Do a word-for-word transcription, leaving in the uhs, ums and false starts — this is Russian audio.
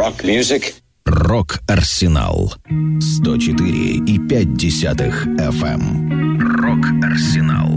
rock music. Рок-Арсенал сто четыре и пять десятых эф эм. Рок-Арсенал.